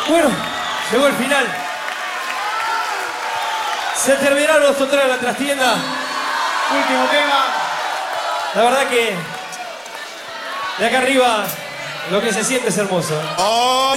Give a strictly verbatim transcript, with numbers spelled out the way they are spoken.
Bueno, llegó el final. Se terminaron los totales de la trastienda. Último tema. La verdad que de acá arriba lo que se siente es hermoso. Oh.